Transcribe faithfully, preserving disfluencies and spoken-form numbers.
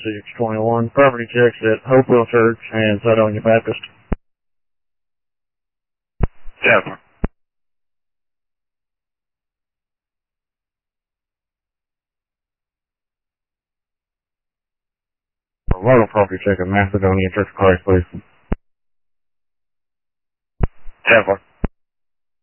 six twenty-one. Property checks at Hopewell Church and Sidonia Baptist. Seven. Vital property check at Macedonia Church of Christ, please. Seven.